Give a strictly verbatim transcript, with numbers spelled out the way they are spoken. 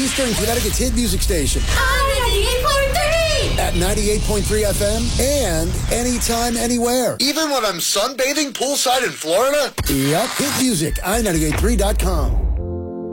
Eastern Connecticut's hit music station. ninety-eight point three! At ninety-eight point three F M and anytime, anywhere. Even when I'm sunbathing poolside in Florida? Yep. Hit music, i ninety-eight point three dot com.